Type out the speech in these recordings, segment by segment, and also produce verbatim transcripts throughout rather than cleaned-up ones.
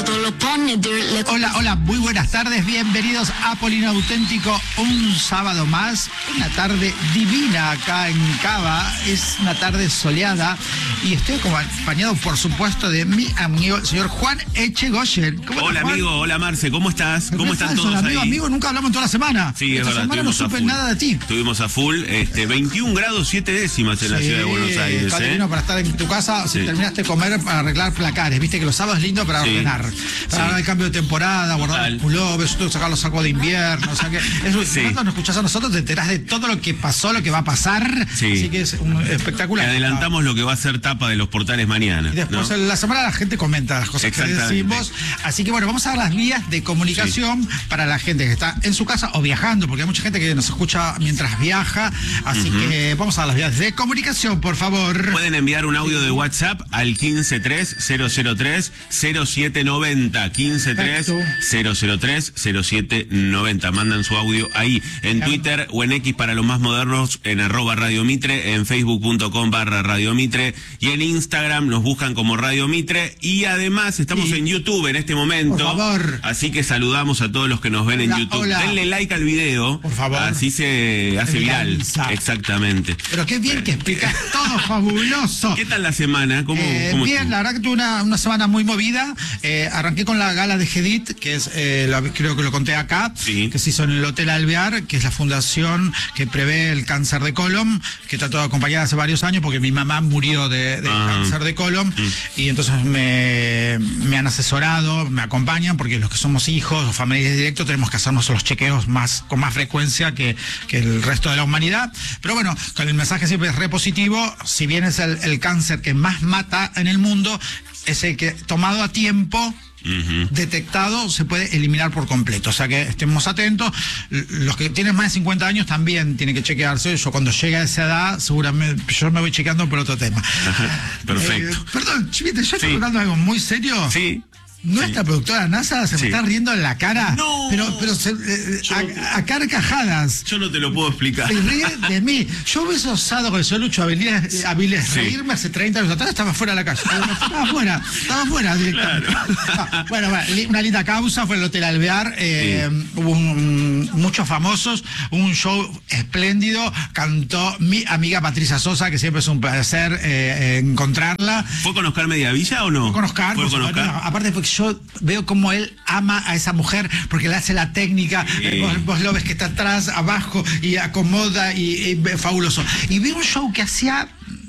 todo lo pone dirt. Hola, hola, muy buenas tardes, bienvenidos a Polino Auténtico, un sábado más, una tarde divina acá en Cava, es una tarde soleada y estoy acompañado, por supuesto, de mi amigo, el señor Juan Echegoyen. Hola, Juan? amigo, hola, Marce, ¿cómo estás? Pero ¿Cómo es están falso, todos amigo, ahí? amigo, nunca hablamos en toda la semana. Sí, es Esta verdad, semana no estuvimos a supe full. nada de ti. Estuvimos a full, este, veintiún grados siete décimas en la Sí, ciudad de Buenos Aires, está ¿eh? divino para estar en tu casa, si Sí. terminaste de comer para arreglar placares, viste que los sábados es lindo para Sí. ordenar, para Sí. el cambio de temporada, guardar Total. los pullovers, tú sacar los sacos de invierno, o sea que eso, Sí. cuando nos escuchás a nosotros te enterás de todo lo que pasó, lo que va a pasar, Sí. así que es un Te espectacular. adelantamos lo que va a ser tapa de los portales mañana, Y después ¿no? en la semana la gente comenta las cosas que Exactamente. decimos. Así que bueno, vamos a dar las vías de comunicación para la gente que está en su casa o viajando, porque hay mucha gente que nos escucha mientras viaja. Así Ujú. que vamos a dar las vías de comunicación, por favor. Pueden enviar un audio de WhatsApp al quince tres cero cero tres cero siete noventa. quince tres cero cero tres cero siete noventa. Mandan su audio ahí en Claro. Twitter o en X para los más modernos, en arroba Radio Mitre, en facebook.com barra Radio Mitre y en Instagram nos buscan como Radio Mitre y además estamos Sí. en YouTube en este momento. Por favor. Así que saludamos a todos los que nos ven Hola, en YouTube. hola. Denle like al video. Por favor. Así se hace viral. Viraliza. Exactamente. Pero qué bien que explicas todo, fabuloso. ¿Qué tal la semana? ¿Cómo, Eh, cómo bien, estuvo? la verdad que tuve una, una semana muy movida. Eh, arranqué con la gala de Gedit, que es, eh, la- creo que lo conté acá, Sí. que se hizo en el Hotel Alvear, que es la fundación que prevé el cáncer de colon, que trató de acompañar hace varios años porque mi mamá murió de, de Ah. cáncer de colon Mm. y entonces me, me han asesorado, me acompañan, porque los que somos hijos o familiares directos tenemos que hacernos los chequeos más con más frecuencia que, que el resto de la humanidad. Pero bueno, con el mensaje siempre es re positivo, si bien es el, el cáncer que más mata en el mundo, es el que tomado a tiempo, Ujú. detectado, se puede eliminar por completo. O sea que estemos atentos. L- Los que tienen más de cincuenta años también tienen que chequearse. Yo cuando llegue a esa edad, seguramente yo me voy chequeando por otro tema. Ajá, perfecto. Eh, perdón, Chivite, yo estoy Sí. hablando de algo muy serio. Sí. Nuestra productora NASA se Sí. me está riendo en la cara. No. Pero, pero se- eh, Yo- a, a carcajadas. Yo no te lo puedo explicar. Se ríe de mí. Yo hubiese osado con el señor Lucho Avilés, eh, Avilés Sí. reírme hace treinta años atrás, estaba fuera de la calle. Estaba fuera, estaba fuera directamente. Claro. Bueno, bueno, li- una linda causa, fue el Hotel Alvear, eh, hubo un- muchos famosos, un show espléndido, cantó mi amiga Patricia Sosa, que siempre es un placer eh, eh, encontrarla. ¿Fue con Oscar Mediavilla o no? Fue con Oscar, ¿Fue por con supuesto. Oscar? Aparte porque yo veo cómo él ama a esa mujer, porque le hace la técnica, Sí. eh, vos, vos lo ves que está atrás, abajo, y acomoda, y, y fabuloso. Y vi un show que hacía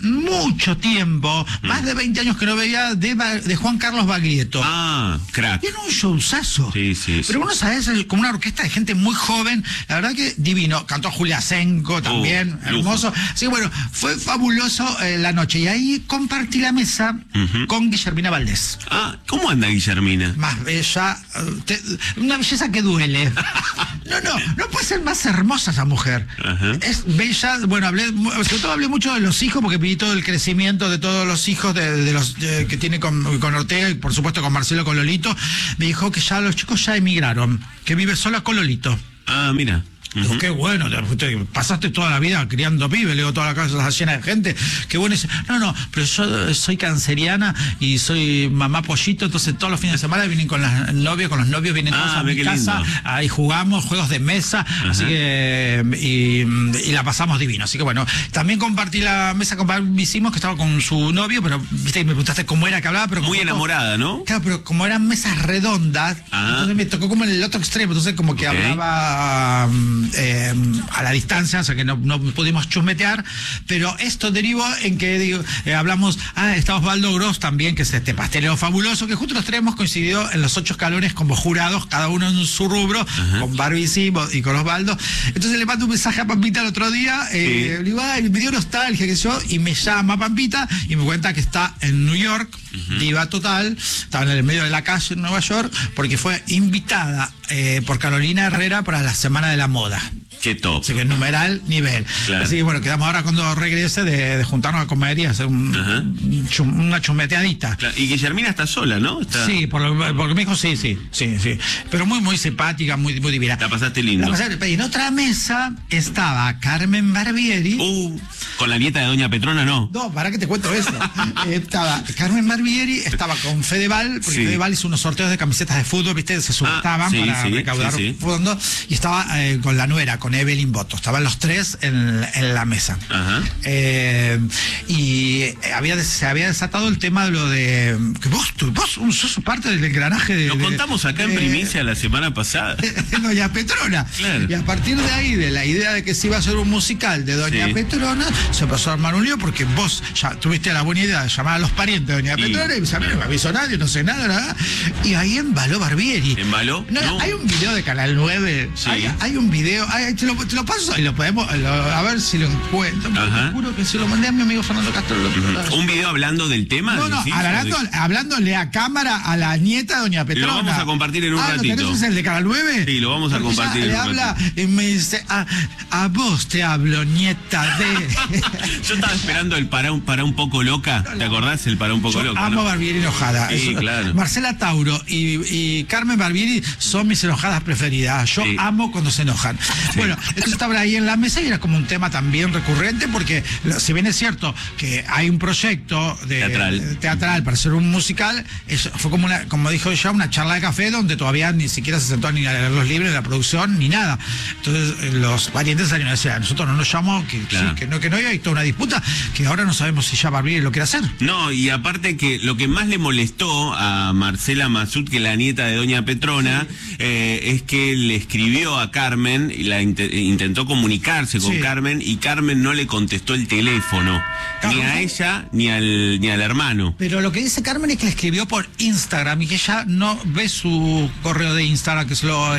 mucho tiempo, más de veinte años que no veía, de, Ba- de Juan Carlos Baglietto. Ah, crack. Era un showzazo. Sí, sí, sí. Pero uno sabe, es como una orquesta de gente muy joven, la verdad que divino. Cantó Julia Senko también, Oh, lujo. hermoso. Así que bueno, fue fabuloso eh, la noche. Y ahí compartí la mesa Ujú. con Guillermina Valdés. Ah, ¿cómo anda Guillermina? Más bella, eh, te- una belleza que duele. No, no, no puede ser más hermosa esa mujer. Ajá. Es bella, bueno, hablé, sobre todo hablé mucho de los hijos, porque vi todo el crecimiento de todos los hijos de, de los eh, que tiene con, con Ortega y por supuesto con Marcelo, con Lolito. Me dijo que ya los chicos ya emigraron, que vive sola con Lolito. Ah, mira. Digo, Ujú. qué bueno, te- te- pasaste toda la vida criando pibes, le digo, toda la casa está llena de gente, qué bueno. Y dice, no, no, pero yo soy canceriana y soy mamá pollito, entonces todos los fines de semana vienen con las novias, con los novios vienen todos Ah, a ve mi qué casa, lindo. ahí jugamos, juegos de mesa, así que, y, y la pasamos divino. Así que bueno, también compartí la mesa con hicimos que estaba con su novio, pero viste, y me preguntaste cómo era que hablaba, pero Muy como todo- enamorada, ¿no? Claro, pero como eran mesas redondas, Ah. entonces me tocó como en el otro extremo, entonces como que Ok. hablaba um, eh, a la distancia, o sea que no, no pudimos chusmetear, pero esto derivó en que digo, eh, hablamos, ah, está Osvaldo Gross también, que es este pastelero fabuloso, que justo los tres hemos coincidido en los ocho escalones como jurados, cada uno en su rubro, Ajá. con Barbie sí, y con Osvaldo. Entonces le mando un mensaje a Pampita el otro día, eh, Sí. le digo, ay, me dio nostalgia, que yo, y me llama Pampita y me cuenta que está en New York, diva total, estaba en el medio de la calle en Nueva York, porque fue invitada eh, por Carolina Herrera para la Semana de la Moda. Qué top. Así que numeral, nivel. Claro. Así que bueno, quedamos ahora cuando regrese de, de juntarnos a comer y hacer un, un chum, una chumeteadita. Claro. Y Guillermina está sola, ¿no? Está... Sí, por lo, porque me dijo sí, sí, sí, sí. Pero muy, muy simpática, muy, muy divina. La pasaste lindo. La pasaste, y en otra mesa estaba Carmen Barbieri. Uh, con la nieta de Doña Petrona, no. No, para que te cuento eso. Estaba Carmen Barbieri, estaba con Fedeval, porque Sí. Fedeval hizo unos sorteos de camisetas de fútbol, viste, se subestaban Ah, sí, para sí, recaudar sí, sí. fondos, y estaba eh, con la nuera, con Evelyn Boto. Estaban los tres en, en la mesa. Ajá. Eh, y había, se había desatado el tema de lo de que vos, tú, vos sos parte del engranaje de. Lo de- contamos acá en de- primicia la semana pasada. de Doña Petrona. Claro. Y a partir de ahí, de la idea de que se iba a hacer un musical de Doña Sí. Petrona, se empezó a armar un lío porque vos ya tuviste la buena idea de llamar a los parientes de Doña Y- Petrona y me dice, a mí no me avisó nadie, no sé nada, nada. Y ahí embaló Barbieri. ¿Embaló? No, No. hay un video de Canal nueve. Sí. Hay, hay un video, hay- te, lo, te lo paso y lo podemos, lo- a ver si lo encuentro. Ajá. Te juro que se lo mandé a mi amigo Fernando Castro. el otro día. ¿Un video hablando del tema? No, no, decís? hablando, hablándole a cámara a la nieta de Doña Petrona. Lo vamos a compartir en un ah, ¿lo ratito. tenés, es el de Canal nueve? Sí, lo vamos a Porque compartir ella en le un habla ratito. y me dice, a, a vos te hablo, nieta de... Yo estaba esperando el para un, para un poco loca. ¿Te acordás? El para un poco Yo loca. amo ¿no? a Barbieri enojada. Sí, Eso- claro. Marcela Tauro y, y Carmen Barbieri son mis enojadas preferidas. Yo Sí. amo cuando se enojan. Bueno, entonces estaba ahí en la mesa y era como un tema también recurrente porque lo- si bien es cierto que hay un proyecto de, Teatral. de- teatral para hacer un musical, eso fue como una, como dijo ella, una charla de café donde todavía ni siquiera se sentó ni a leer los libros de la producción ni nada. Entonces eh, los parientes salieron a decir, a nosotros no nos llamó, que, Claro. sí, que no, que no, y hay toda una disputa que ahora no sabemos si ya Barbieri lo quiere hacer. No, y aparte que lo que más le molestó a Marcela Masud, que es la nieta de Doña Petrona, eh, es que le escribió a Carmen y la inte- intentó comunicarse con Sí. Carmen y Carmen no le contestó el teléfono, Claro. ni a ella ni al ni al hermano. Pero lo que dice Carmen es que le escribió por Instagram y que ella no ve su correo de Instagram, que se lo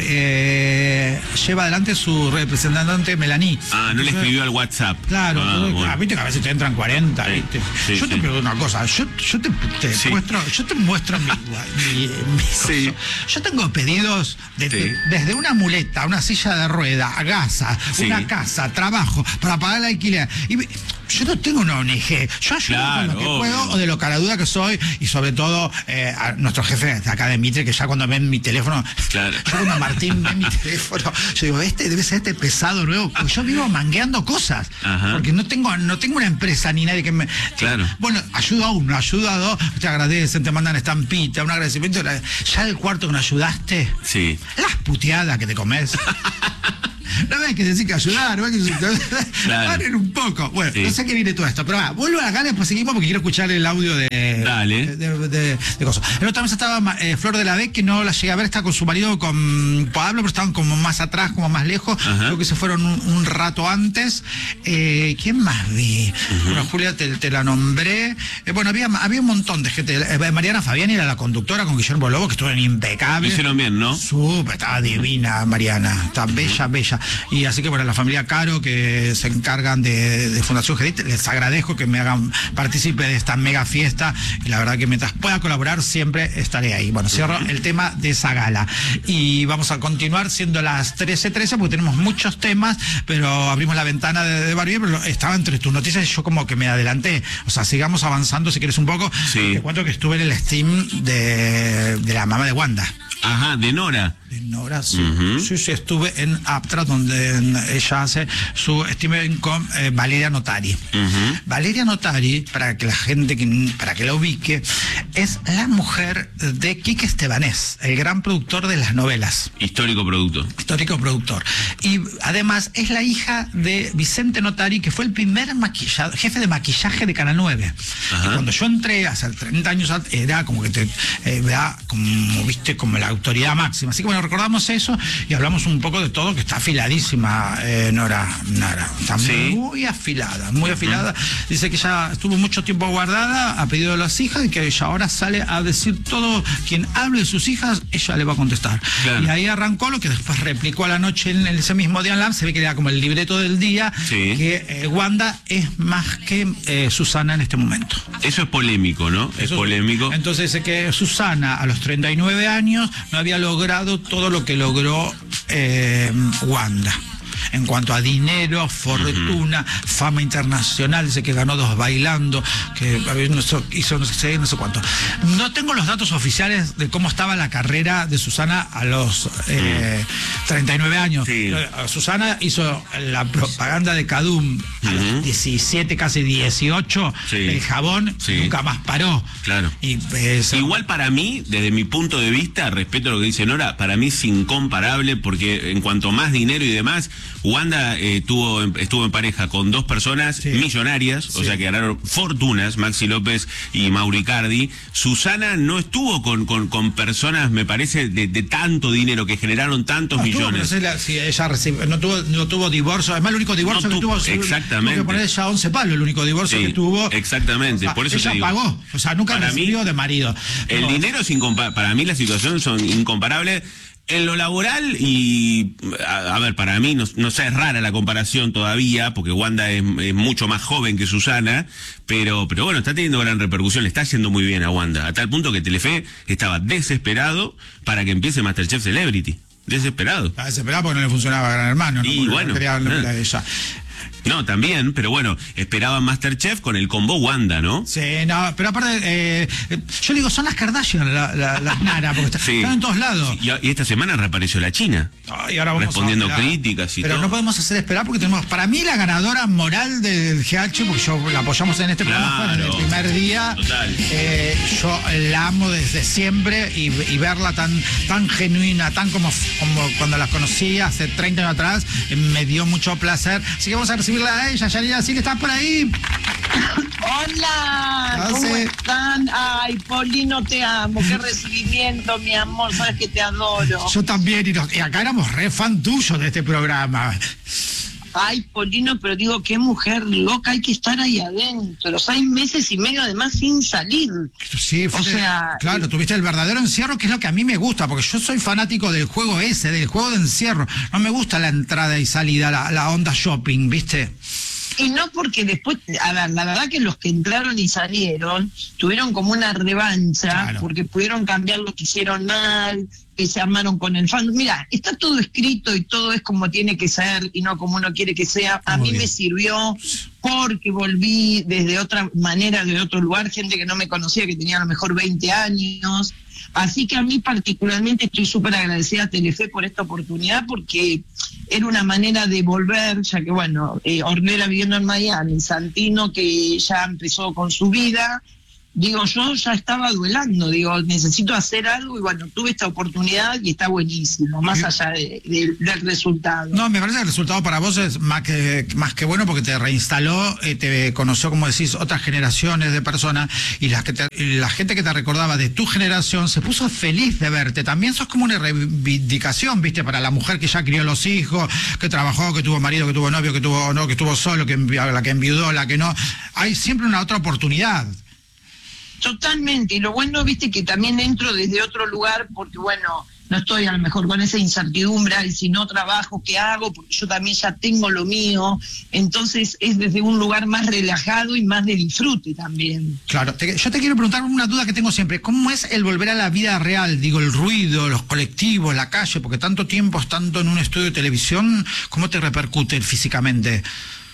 eh, lleva adelante su representante Melanie. Ah, no le Entonces, escribió al WhatsApp. Claro, Ah, entonces, bueno. a viste que a veces te entran cuarenta, Sí, ¿viste? sí, yo te sí. pregunto una cosa, yo, yo te, te Sí. muestro, yo te muestro mi, mi- mi Sí. coso. Yo tengo pedidos de- Sí. de- desde una muleta, una silla de rueda, a gasa, Sí. una casa, trabajo, para pagar el alquiler. Y me- yo no tengo una O N G, yo ayudo Claro, con lo que obvio. puedo o de lo caraduda que soy y sobre todo eh, a nuestro jefe de acá de Mitre, que ya cuando ven mi teléfono, Claro. yo cuando Martín ve mi teléfono, yo digo, este debe ser este pesado nuevo, porque yo vivo mangueando cosas, Ajá. porque no tengo, no tengo una empresa ni nadie que me... Claro. Bueno, ayudo a uno, ayudo a dos, te agradecen, te mandan estampita, un agradecimiento, la- ya el cuarto que nos ayudaste, Sí. las puteadas que te comes. No ves que decir que ayudar, no ves que Claro. paren un poco. Bueno, Sí. no sé qué viene todo esto, pero va, vuelvo a acá, después seguimos porque quiero escuchar el audio de. Dale. De, de, de- de cosas. En otra mesa estaba eh, Flor de la B, que no la llegué a ver, está con su marido, con Pablo, pero estaban como más atrás, como más lejos. Ajá. Creo que se fueron un, un rato antes. Eh, ¿Quién más vi? Bueno, Julia, te, te la nombré. Eh, bueno, había, había un montón de gente. Eh, Mariana Fabiani era la conductora con Guillermo Lobo, que estuvieron Lo impecables. hicieron bien, ¿no? Súper, estaba divina Mariana, está bella, bella. Y así que bueno, la familia Caro que se encargan de, de Fundación Gedit, les agradezco que me hagan partícipe de esta mega fiesta y la verdad que mientras pueda colaborar siempre estaré ahí. Bueno, cierro el tema de esa gala y vamos a continuar siendo las trece trece porque tenemos muchos temas, pero abrimos la ventana de, de Barbie, pero estaba entre tus noticias y yo como que me adelanté. O sea, sigamos avanzando si quieres un poco. Sí. Te cuento que estuve en el Steam de, de la mamá de Wanda. Ajá, de Nora. De Nora, sí. Ujú. Sí, sí, estuve en Aptra, donde en- ella hace su streaming con eh, Valeria Notari. Ujú. Valeria Notari, para que la gente, que, para que la ubique, es la mujer de Quique Estebanés, el gran productor de las novelas. Histórico producto. Histórico productor. Y además es la hija de Vicente Notari, que fue el primer maquilla- jefe de maquillaje de Canal nueve. Ajá. Y cuando yo entré hace treinta años, at- era como que te, eh, era como, viste, como la autoridad máxima. Así que bueno, recordamos eso y hablamos un poco de todo, que está afiladísima eh, Nora. Nora. Está Sí. muy afilada, muy afilada. Dice que ya estuvo mucho tiempo guardada a pedido de las hijas y que ella ahora sale a decir todo, quien hable de sus hijas, ella le va a contestar. Claro. Y ahí arrancó lo que después replicó a la noche en ese mismo día en LAM, se ve que era como el libreto del día, Sí. que eh, Wanda es más que eh, Susana en este momento. Eso es polémico, ¿no? Es Eso- polémico. Entonces dice que Susana a los treinta y nueve años no había logrado todo lo que logró eh, Wanda. en cuanto a dinero, fortuna, uh-huh. fama internacional, dice que ganó dos bailando, que hizo no sé, no sé cuánto. No tengo los datos oficiales de cómo estaba la carrera de Susana a los eh, treinta y nueve años. Sí. Susana hizo la propaganda de Cadum a uh-huh. los diecisiete, casi dieciocho, sí. el jabón, sí. nunca más paró. Claro. Y, pues, igual para mí, desde mi punto de vista, respeto a lo que dice Nora, para mí es incomparable, porque en cuanto más dinero y demás, Wanda eh, tuvo, estuvo en pareja con dos personas sí. millonarias, sí. o sea que ganaron fortunas, Maxi López y Mauricardi. Susana no estuvo con, con, con personas, me parece, de, de tanto dinero, que generaron tantos no, millones. Tuvo, no, sé, si ella recibe, no, tuvo, no tuvo divorcio, además el único divorcio no, que tuvo, exactamente. tuvo que poner ya once palos, el único divorcio sí, que tuvo. Exactamente, o sea, por eso ella te digo, pagó, o sea, nunca para recibió mí, de marido. El no. dinero es incomparable, para mí las situaciones son incomparables. En lo laboral, y a, a ver, para mí no, no sé, es rara la comparación todavía, porque Wanda es, es mucho más joven que Susana, pero pero bueno, está teniendo gran repercusión, le está haciendo muy bien a Wanda, a tal punto que Telefe estaba desesperado para que empiece MasterChef Celebrity. Desesperado. Estaba desesperado porque no le funcionaba Gran Hermano, ¿no? Y porque bueno, no quería no. de ella. No, también, pero bueno, esperaban Masterchef con el combo Wanda, ¿no? Sí, no, pero aparte, eh, yo digo, son las Kardashian, la, la, las Nara, porque sí. están en todos lados. Y, y esta semana reapareció la China. Oh, y ahora vamos respondiendo a críticas y pero todo. Pero no podemos hacer esperar porque tenemos, para mí, la ganadora moral del G H, porque yo la apoyamos en este claro, programa en el primer día. Total. Eh, yo la amo desde siempre y, y verla tan, tan genuina, tan como, como cuando la conocí hace treinta años atrás, eh, me dio mucho placer. Así que vamos a recibirla a ella, Yanira. Así que estás por ahí. Hola, ¿cómo sé. están? Ay, Polino, te amo. Qué recibimiento, mi amor. Sabes que te adoro. Yo también. Y, nos, y acá éramos re fan tuyos de este programa. Ay, Polino, pero digo, qué mujer loca, hay que estar ahí adentro. Seis meses y medio además sin salir. Sí, fue, o sea, claro, tuviste el verdadero encierro, que es lo que a mí me gusta, porque yo soy fanático del juego ese, del juego de encierro. No me gusta la entrada y salida, la, la onda shopping, ¿viste? Y no porque después, a ver, la verdad que los que entraron y salieron tuvieron como una revancha, claro. porque pudieron cambiar lo que hicieron mal, que se armaron con el fan. Mira, está todo escrito y todo es como tiene que ser y no como uno quiere que sea. A Muy mí bien. me sirvió porque volví desde otra manera, de otro lugar, gente que no me conocía, que tenía a lo mejor veinte años. Así que a mí particularmente estoy súper agradecida a Telefe por esta oportunidad, porque era una manera de volver, ya que bueno, eh, Ornella viviendo en Miami, Santino que ya empezó con su vida, digo, yo ya estaba duelando, digo, necesito hacer algo y bueno, tuve esta oportunidad y está buenísimo, más sí. allá de, de, del resultado. No, me parece que el resultado para vos es más que, más que bueno, porque te reinstaló, eh, te conoció, como decís, otras generaciones de personas y, las que te, y la gente que te recordaba de tu generación se puso feliz de verte. También sos como una reivindicación, viste, para la mujer que ya crió los hijos, que trabajó, que tuvo marido, que tuvo novio, que tuvo no, que estuvo solo, que la que enviudó, la que no. Hay siempre una otra oportunidad. Totalmente, y lo bueno, viste, que también entro desde otro lugar, porque bueno, no estoy a lo mejor con esa incertidumbre, y si no trabajo, ¿qué hago? Porque yo también ya tengo lo mío, entonces es desde un lugar más relajado y más de disfrute también. Claro, te, yo te quiero preguntar una duda que tengo siempre, ¿cómo es el volver a la vida real? Digo, el ruido, los colectivos, la calle, porque tanto tiempo estando en un estudio de televisión, ¿cómo te repercute físicamente?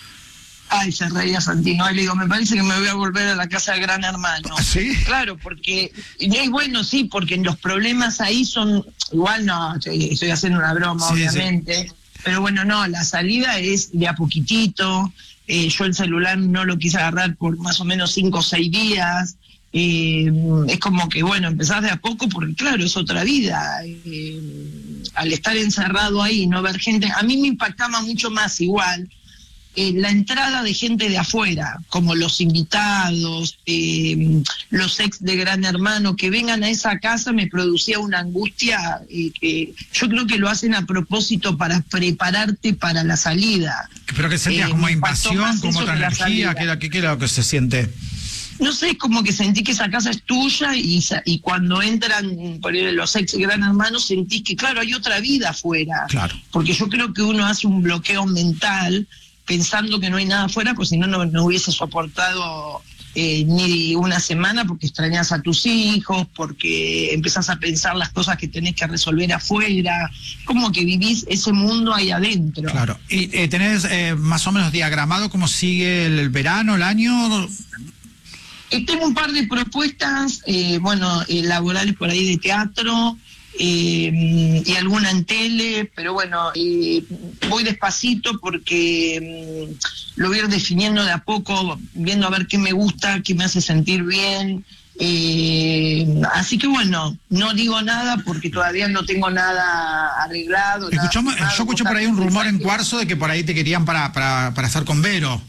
Ay, se reía Santino, y le digo, me parece que me voy a volver a la casa del Gran Hermano. ¿Sí? Claro, porque, y bueno, sí, porque los problemas ahí son, igual no, estoy, estoy haciendo una broma, sí, obviamente, sí. Pero bueno, no, la salida es de a poquitito, eh, yo el celular no lo quise agarrar por más o menos cinco o seis días, eh, es como que, bueno, empezás de a poco, porque claro, es otra vida, eh, al estar encerrado ahí, no ver gente, a mí me impactaba mucho más igual, Eh, la entrada de gente de afuera, como los invitados, eh, los ex de Gran Hermano, que vengan a esa casa, me producía una angustia eh, que yo creo que lo hacen a propósito para prepararte para la salida. ¿Pero que sería eh, como invasión, como otra energía? ¿Qué era, qué, qué era lo que se siente? No sé, es como que sentí que esa casa es tuya y, y cuando entran por los ex Gran Hermanos sentís que, claro, hay otra vida afuera. Claro. Porque yo creo que uno hace un bloqueo mental pensando que no hay nada afuera, pues si no, no hubiese soportado eh, ni una semana porque extrañas a tus hijos, porque empezás a pensar las cosas que tenés que resolver afuera, como que vivís ese mundo ahí adentro. Claro. ¿Y eh, tenés eh, más o menos diagramado cómo sigue el, el verano, el año? Eh, tengo un par de propuestas, eh, bueno, eh, laborales por ahí de teatro, eh, y alguna en tele, pero bueno, eh, voy despacito porque eh, lo voy a ir definiendo de a poco, viendo a ver qué me gusta, qué me hace sentir bien. Eh, así que bueno, no digo nada porque todavía no tengo nada arreglado. Escuchamos, nada, yo escucho por ahí un rumor en Cuarzo de que por ahí te querían para, para, para estar con Vero.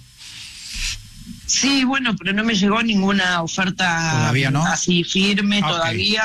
Sí, bueno, pero no me llegó ninguna oferta ¿Todavía no? así firme, Okay. todavía.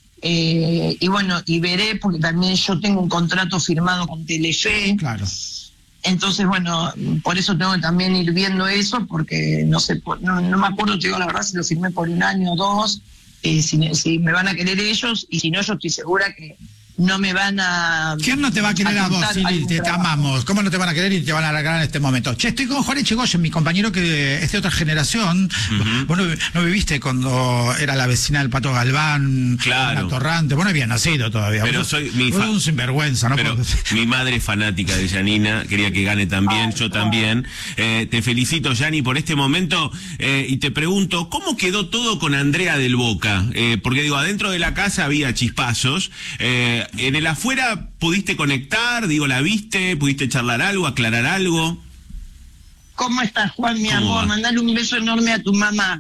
Eh, y bueno, y veré, porque también yo tengo un contrato firmado con Telefe. Claro. Entonces, bueno, por eso tengo que también ir viendo eso, porque no sé, no, no me acuerdo, te digo la verdad, si lo firmé por un año o dos, eh, si, si me van a querer ellos, y si no, yo estoy segura que no me van a... ¿Quién no te va a querer a, a vos, Silly? Te, te amamos. ¿Cómo no te van a querer y te van a alargar en este momento? Che, estoy con Juan Echegoyen, mi compañero que es de otra generación. Uh-huh. Vos no, no viviste cuando era la vecina del Pato Galván, claro. Torrante. Vos no habías nacido todavía. Pero vos, soy mi vos fa... un sinvergüenza, ¿no? Pero mi madre es fanática de Janina, quería que gane también, Ay, yo también. Eh, te felicito, Yani, por este momento, eh, y te pregunto, ¿cómo quedó todo con Andrea del Boca? Eh, porque digo, adentro de la casa había chispazos, eh, en el afuera ¿pudiste conectar? Digo, ¿la viste? ¿Pudiste charlar algo, aclarar algo? ¿Cómo estás, Juan, mi amor? Va? Mandale un beso enorme a tu mamá.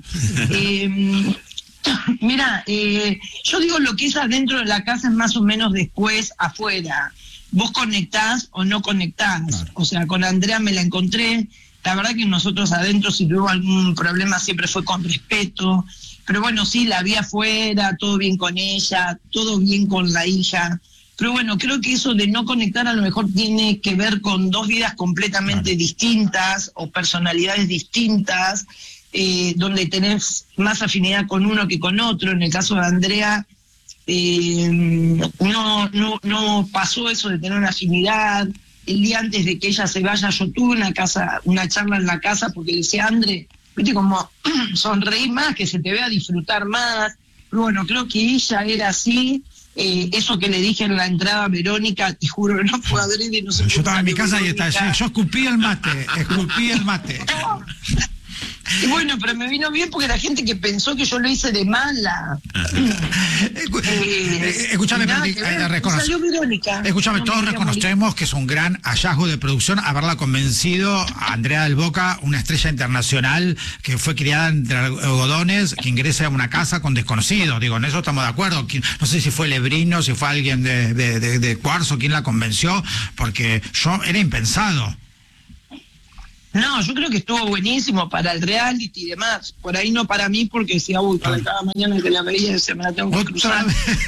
eh, mira, eh, yo digo, lo que es adentro de la casa es más o menos después afuera. Vos conectás o no conectás. Claro. O sea, con Andrea me la encontré. La verdad que nosotros adentro, si tuvo algún problema, siempre fue con respeto. Pero bueno, sí, la vi afuera, todo bien con ella, todo bien con la hija. Pero bueno, creo que eso de no conectar a lo mejor tiene que ver con dos vidas completamente claro. distintas o personalidades distintas, eh, donde tenés más afinidad con uno que con otro. En el caso de Andrea, eh, no, no, no pasó eso de tener una afinidad. El día antes de que ella se vaya, yo tuve una casa, una charla en la casa porque le decía, André, viste como sonreí más, que se te vea disfrutar más. Pero bueno, creo que ella era así. Eh, eso que le dije en la entrada a Verónica, te juro que no fue adrede, no sé. Yo estaba en mi casa Verónica. Y está, yo escupí el mate, escupí el mate. Y bueno, pero me vino bien porque la gente que pensó que yo lo hice de mala. eh, Escúchame, Escúchame, no todos reconocemos que es un gran hallazgo de producción haberla convencido a Andrea del Boca, una estrella internacional que fue criada entre algodones, que ingresa a una casa con desconocidos. Digo, en eso estamos de acuerdo. No sé si fue Lebrino, si fue alguien de, de, de, de Cuarzo quien la convenció, porque yo era impensado. No, yo creo que estuvo buenísimo para el reality y demás. Por ahí no para mí, porque decía, uy, para cada mañana que la veía se me la tengo que cruzar.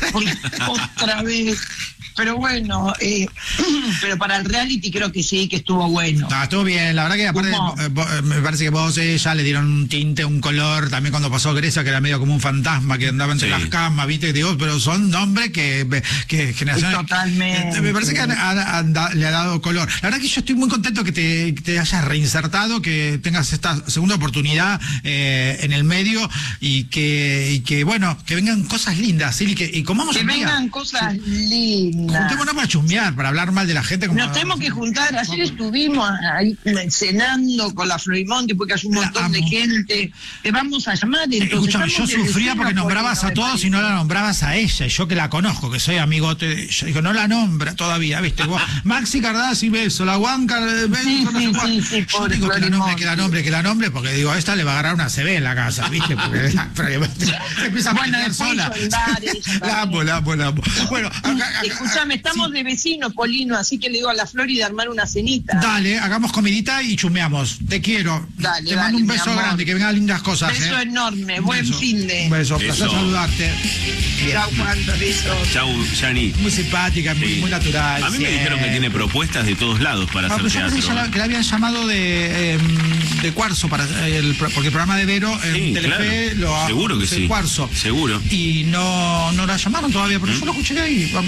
Otra vez. Pero bueno, eh, pero para el reality creo que sí, que estuvo bueno. No, estuvo bien. La verdad que aparte eh, me parece que vos, ella, le dieron un tinte, un color. También cuando pasó Grecia, que era medio como un fantasma que andaba entre sí. las camas, ¿viste? Digo, pero son nombres que, que generaciones... Totalmente. Me parece que han, han, han, le ha dado color. La verdad que yo estoy muy contento que te, que te hayas reinsertado, que tengas esta segunda oportunidad eh, en el medio y que, y que, bueno, que vengan cosas lindas, ¿sí? Y que y comamos que un vengan día. cosas lindas. Juntémonos para chusmear, para hablar mal de la gente. Como Nos tenemos que juntar. Ayer estuvimos ahí cenando con la Florimonte porque hay un montón de gente. Te vamos a llamar. Escúchame, yo sufría porque nombrabas a todos y no la nombrabas a ella. Y yo que la conozco, que soy amigote de ella. Digo, no la nombra todavía, ¿viste? Maxi Cardazzi, beso. La Huanca, beso. Sí, no sé sí, cuál. sí, sí, yo digo que la nombre, que la nombre, que la nombre, porque digo, esta le va a agarrar una C B en la casa, ¿viste? Porque se empieza a bueno, pelear sola. La amo, la amo, la amo. Bueno, escúchame, estamos sí. de vecinos, Polino, así que le digo a la Flor y de armar una cenita. Dale, hagamos comidita y chumeamos. Te quiero. Dale, Te dale, mando un beso grande, que vengan lindas cosas. Beso ¿eh? enorme, un buen beso. fin de. Un beso, placer beso. saludarte. Chau, Juan, besos. Chau, Yani. Muy simpática, sí. muy, muy natural. A mí siempre. me dijeron que tiene propuestas de todos lados para ah, hacer pues teatro. Yo pensé que la habían llamado de, eh, de Cuarzo, para el, porque el programa de Vero en sí, Telefe claro. lo Seguro que sí. Cuarzo. Seguro. Y no, no la llamaron todavía, pero ¿Mm? yo lo escuché de ahí. Bueno, sí. Lo escuché de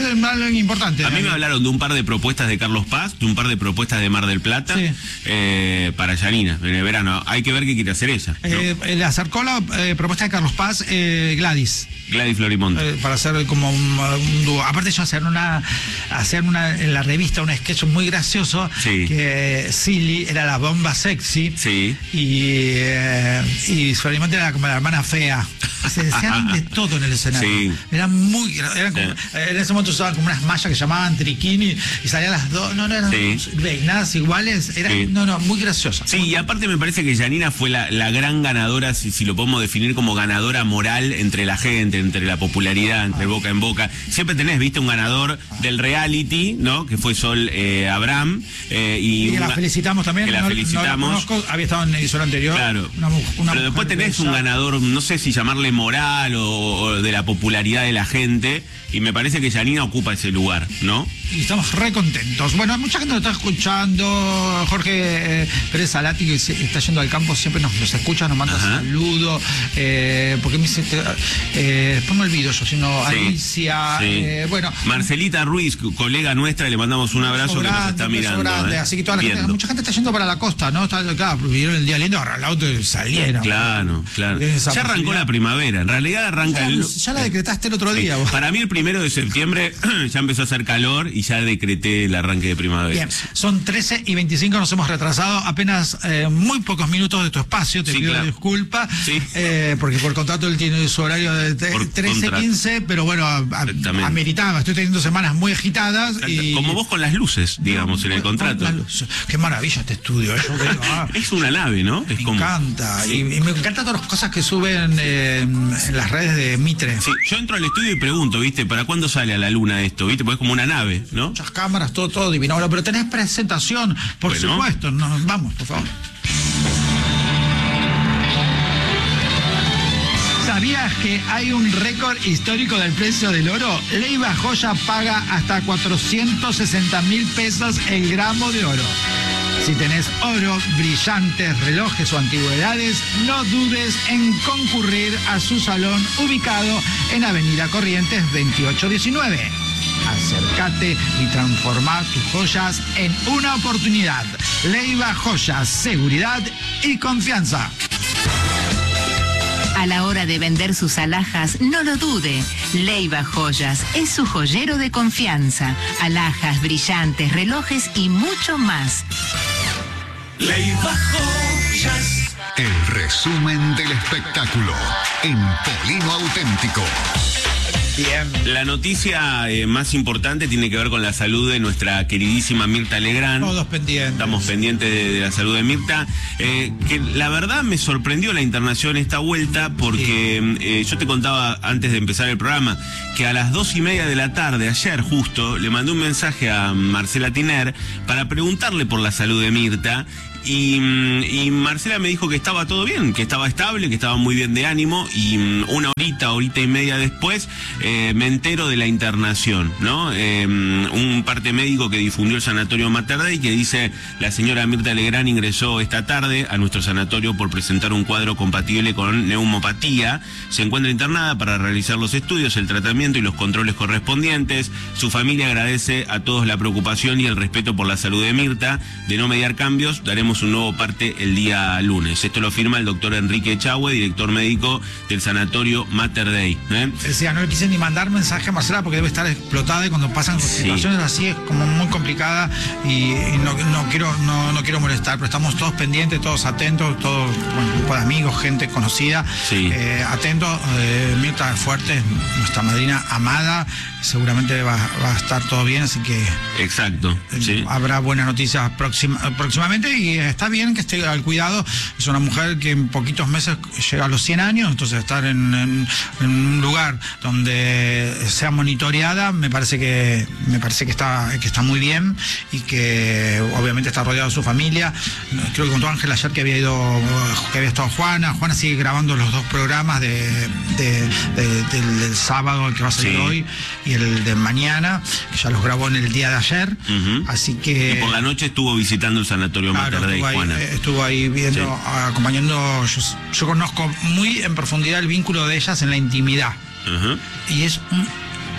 algo importante. A mí me hablaron de un par de propuestas de Carlos Paz, de un par de propuestas de Mar del Plata, sí. eh, para Yanina en el verano. Hay que ver qué quiere hacer ella, ¿no? Eh, le acercó la eh, propuesta de Carlos Paz, eh, Gladys. Gladys Florimonte. Eh, para hacer como un, un dúo. Aparte yo hacer una, hacer una, en la revista un sketch muy gracioso, sí. que Silly era la bomba sexy, sí. y, eh, y Florimonte era como la hermana fea. Se decían de todo en el escenario. Sí. Eran muy, eran como, sí. En ese momento usaban como unas mallas que llamaban triquini y salían las dos, no, no eran sí. peinadas iguales, eran, sí. no, no, muy graciosas. Sí, y aparte me parece que Yanina fue la, la gran ganadora, si, si lo podemos definir como ganadora moral entre la gente, entre la popularidad, entre ah. boca en boca. Siempre tenés, viste, un ganador ah. del reality, ¿no? Que fue Sol eh, Abraham. Eh, y y que una, la felicitamos también. Que la no, felicitamos. No la conozco, había estado en el episodio anterior. Claro. Una, una Pero después tenés un ganador, no sé si llamarle moral o, o de la popularidad de la gente, y me parece que Yanina ocupa ese lugar, ¿no? Y estamos re contentos. Bueno, mucha gente nos está escuchando. Jorge eh, Pérez Salati, que se, está yendo al campo, siempre nos, nos escucha, nos manda Ajá. saludos. Eh, porque me dice, eh, después me olvido yo, sino sí, Alicia. Sí. Eh, bueno, Marcelita Ruiz, colega nuestra, le mandamos un abrazo grande, que nos está mirando. Grande, eh, así que toda la gente, mucha gente está yendo para la costa, ¿no? Está, claro, vieron el día lindo, agarraron el auto y salieron. Claro, claro. Ya arrancó la primavera. En realidad arranca ya, el. Ya la decretaste el otro día. Sí. Vos. Para mí el primero de septiembre ya empezó a hacer calor y ya decreté el arranque de primavera. Bien, son trece y veinticinco, nos hemos retrasado apenas eh, muy pocos minutos de tu espacio, te sí, pido claro. disculpas, sí. eh, porque por contrato él tiene su horario de trece quince, pero bueno, a, a, ameritaba, estoy teniendo semanas muy agitadas. Y... Como vos con las luces, digamos, no, en el contrato. Con luces. Qué maravilla este estudio. ¿eh? Creo, ah, es una nave, ¿no? Me es como... encanta, sí. y, y me encantan todas las cosas que suben eh, en las redes de Mitre. Sí, yo entro al estudio y pregunto, ¿viste? ¿Para cuándo sale a la luna esto? ¿Viste? Porque es como una nave, ¿no? Muchas cámaras, todo, todo divino. Ahora, pero tenés presentación, por bueno. supuesto. No, vamos, por favor. ¿Sabías que hay un récord histórico del precio del oro? Leiva Joya paga hasta cuatrocientos sesenta mil pesos el gramo de oro. Si tenés oro, brillantes, relojes o antigüedades, no dudes en concurrir a su salón ubicado en Avenida Corrientes veintiocho diecinueve. Acércate y transforma tus joyas en una oportunidad. Leiva Joyas, seguridad y confianza. A la hora de vender sus alhajas, no lo dude. Leiva Joyas es su joyero de confianza. Alhajas, brillantes, relojes y mucho más. Leiva Joyas. El resumen del espectáculo en Polino Auténtico. Bien. La noticia eh, más importante tiene que ver con la salud de nuestra queridísima Mirta Legrand. Todos pendientes. Estamos pendientes de, de la salud de Mirta. Eh, que la verdad me sorprendió la internación esta vuelta porque sí. eh, yo te contaba antes de empezar el programa que a las dos y media de la tarde, ayer justo, le mandé un mensaje a Marcela Tiner para preguntarle por la salud de Mirta. Y, y Marcela me dijo que estaba todo bien, que estaba estable, que estaba muy bien de ánimo, y una horita, horita y media después eh, me entero de la internación, ¿no? Eh, un parte médico que difundió el sanatorio Mater Dei que dice: la señora Mirta Legrand ingresó esta tarde a nuestro sanatorio por presentar un cuadro compatible con neumopatía, se encuentra internada para realizar los estudios, el tratamiento y los controles correspondientes. Su familia agradece a todos la preocupación y el respeto por la salud de Mirta. De no mediar cambios, daremos un nuevo parte el día lunes. Esto lo firma el doctor Enrique Echagüe, director médico del sanatorio Mater Dei. ¿eh? Decía, no le quise ni mandar mensaje a Marcela porque debe estar explotada y cuando pasan sí. situaciones así es como muy complicada y, y no, no quiero no, no quiero molestar, pero estamos todos pendientes, todos atentos, todos, bueno, un grupo de amigos, gente conocida, sí. eh, atentos. Eh, Mirta Fuerte, nuestra madrina amada, seguramente va, va a estar todo bien, así que exacto, eh, sí. habrá buenas noticias próxima, próximamente y está bien que esté al cuidado. Es una mujer que en poquitos meses llega a los cien años, entonces estar en, en, en un lugar donde sea monitoreada me parece que me parece que está que está muy bien y que obviamente está rodeado de su familia. Creo que contó Ángel ayer que había ido que había estado Juana. Juana sigue grabando los dos programas de, de, de, del, del sábado, el que va a salir sí. hoy, y el de mañana, que ya los grabó en el día de ayer. Uh-huh. Así que. Y por la noche estuvo visitando el sanatorio claro, Mater Dei, Juana. Estuvo ahí viendo, sí. acompañando. Yo, yo conozco muy en profundidad el vínculo de ellas en la intimidad. Uh-huh. Y es un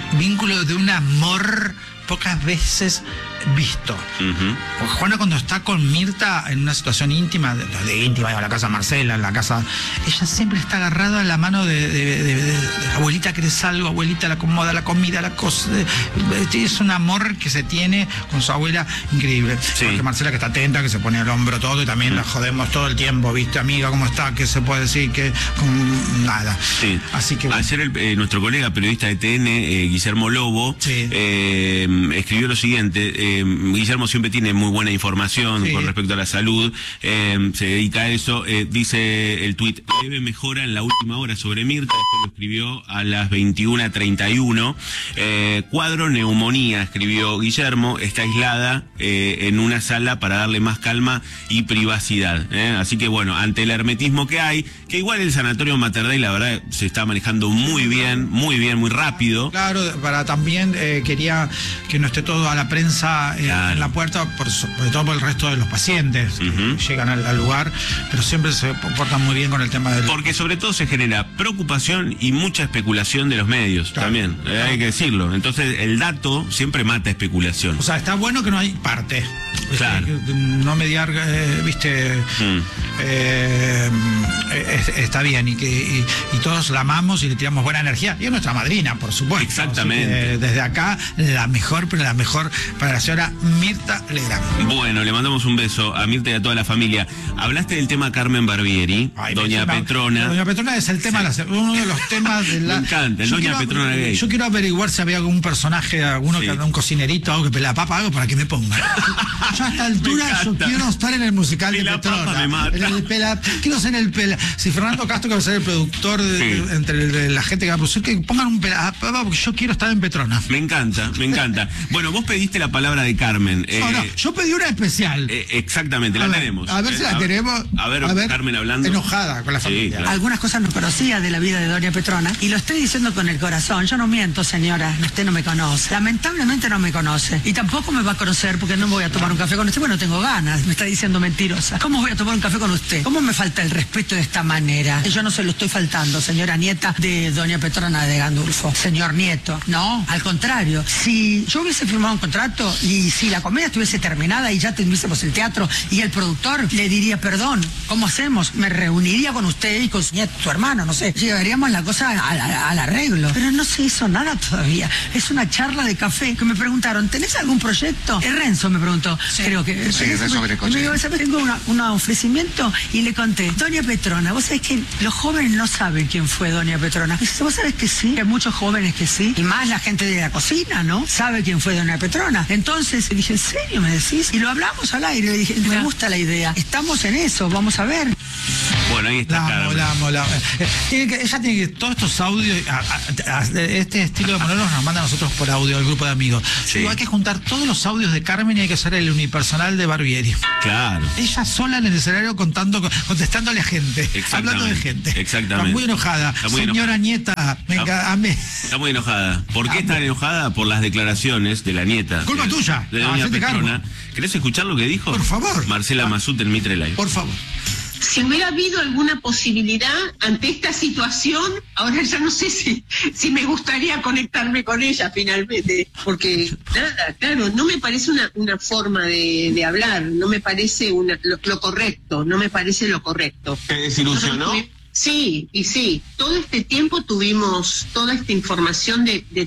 vínculo de un amor pocas veces visto. Uh-huh. Porque Juana, cuando está con Mirta en una situación íntima, de, de íntima, en la casa de Marcela, en la casa, ella siempre está agarrada a la mano de, de, de, de, de, de abuelita, ¿querés algo? Abuelita, la acomoda, la comida, la cosa. De, de, es un amor que se tiene con su abuela increíble. Sí. Porque Marcela, que está atenta, que se pone al hombro todo, y también uh-huh. la jodemos todo el tiempo, ¿viste, amiga? ¿Cómo está? ¿Qué se puede decir? Que con nada. Sí. Así que ayer el, eh, nuestro colega periodista de T N, eh, Guillermo Lobo, sí. eh, escribió lo siguiente. Eh, Guillermo siempre tiene muy buena información sí. con respecto a la salud, eh, se dedica a eso. Eh, dice el tuit: leve mejora en la última hora sobre Mirta. Esto lo escribió a las veintiuna treinta y uno. Eh, cuadro neumonía, escribió Guillermo, está aislada eh, en una sala para darle más calma y privacidad. Eh. Así que bueno, ante el hermetismo que hay, que igual el sanatorio Mater Dei, la verdad, se está manejando muy bien, muy bien, muy rápido. Claro, para también eh, quería que no esté todo a la prensa eh, claro. en la puerta, por, sobre todo por el resto de los pacientes uh-huh. que llegan al, al lugar, pero siempre se portan muy bien con el tema del... Porque sobre todo se genera preocupación y mucha especulación de los medios, claro. también, eh, claro. hay que decirlo. Entonces el dato siempre mata especulación. O sea, está bueno que no hay parte. Claro. Eh, no mediar, eh, viste, mm. eh, está bien, y que y, y todos la amamos y le tiramos buena energía. Y es nuestra madrina, por supuesto. Exactamente. Que, desde acá, la mejor, pero la mejor para la señora Mirta Legrand. Bueno, le mandamos un beso a Mirta y a toda la familia. Hablaste del tema Carmen Barbieri, Ay, Doña me, Petrona. Doña Petrona es el tema, sí. la, uno de los temas de la... Me encanta, Doña quiero, Petrona gay. Yo quiero averiguar si había algún personaje, alguno, sí. que, un cocinerito, algo que pelea papa, algo para que me ponga. Yo a esta altura yo quiero estar en el musical de Petrona. Me mata. En el pela, quiero ser el pela. Si Fernando Castro, que va a ser el productor, de, sí. de, entre el, de la gente que va a producir, que pongan un pela, porque yo quiero estar en Petrona. Me encanta, me encanta. Bueno, vos pediste la palabra de Carmen. Eh, no, no, yo pedí una especial. Eh, exactamente, la a ver, tenemos. A ver si eh, la a, tenemos. A ver, a ver, Carmen hablando. Enojada con la familia. Sí, claro. Algunas cosas no conocía de la vida de Doña Petrona, y lo estoy diciendo con el corazón. Yo no miento, señora, usted no me conoce. Lamentablemente no me conoce. Y tampoco me va a conocer porque no voy a tomar un café con usted, porque no tengo ganas. Me está diciendo mentirosa. ¿Cómo voy a tomar un café con usted? ¿Cómo me falta el respeto de esta manera? Yo no se lo estoy faltando, señora nieta de Doña Petrona de Gandulfo. Señor nieto. No, al contrario. Si yo hubiese firmado un contrato y si la comedia estuviese terminada y ya tuviésemos el teatro y el productor, le diría, perdón, ¿cómo hacemos? Me reuniría con usted y con su nieto, su hermano, no sé. Llevaríamos la cosa al, al, al arreglo. Pero no se hizo nada todavía. Es una charla de café que me preguntaron, ¿tenés algún proyecto? Eh, Renzo me preguntó. Sí. Creo que... Sí, Renzo Greco. Me digo, ¿sabes? Tengo una, un ofrecimiento y le conté, Doña Petrona, vos sabés que los jóvenes no saben quién fue Doña Petrona. Y dice, vos sabés que sí, que hay muchos jóvenes que sí, y más la gente de la cocina, ¿no? Sabe quién fue Doña Petrona. Entonces le dije, ¿en serio me decís? Y lo hablamos al aire, le dije, me gusta la idea, estamos en eso, vamos a ver. Bueno, ahí está. La amo, la amo, la amo. Tiene que, ella tiene que, todos estos audios, a, a, a, este estilo de monólogos nos manda a nosotros por audio, el grupo de amigos. Sí. Digo, hay que juntar todos los audios de Carmen y hay que hacer el unipersonal de Barbieri. Claro. Ella sola en el escenario contando, contestándole a gente, hablando de gente. Exactamente. Está muy enojada. Está muy Señora enojada. Nieta, venga, amé. Está muy enojada. ¿Por qué está enojada? Por las declaraciones de la nieta. Culpa de, tuya. De Doña Petrona. ¿Querés escuchar lo que dijo? Por favor. Marcela ah. Masut en Mitre Live. Por favor. Si hubiera habido alguna posibilidad ante esta situación, ahora ya no sé si, si me gustaría conectarme con ella finalmente, porque nada, claro, no me parece una, una forma de, de hablar, no me parece una, lo, lo correcto, no me parece lo correcto. ¿Te desilusionó? Sí, y sí, todo este tiempo tuvimos toda esta información de, de